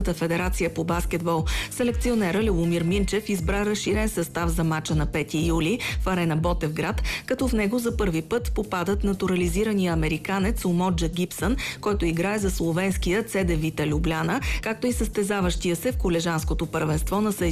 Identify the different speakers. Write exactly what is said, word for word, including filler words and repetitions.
Speaker 1: федерация по баскетбол. Селекционера Любомир Минчев избра разширен състав за мача на пети юли в арена Ботевград, като в него за първи път попадат натурализирания американец Омоджа Гибсън, който играе за словенския Цедевита Любляна, както и състезаващия се в колежанското първенство на